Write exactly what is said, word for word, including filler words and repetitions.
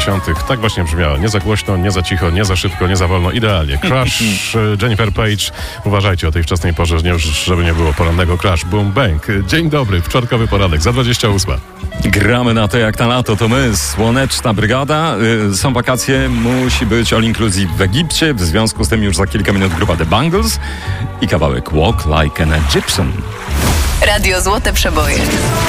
dziewięćdziesiątych. Tak właśnie brzmiało. Nie za głośno, nie za cicho, nie za szybko, nie za wolno. Idealnie. Crash, Jennifer Page. Uważajcie o tej wczesnej porze, żeby nie było porannego crash. Boom, bang. Dzień dobry, wtorkowy poranek, za dwadzieścia ósma. Gramy na to jak na lato, to my, Słoneczna Brygada. Yy, są wakacje, musi być all inclusive w Egipcie. W związku z tym już za kilka minut grupa The Bangles i kawałek Walk Like an Egyptian. Radio Złote Przeboje.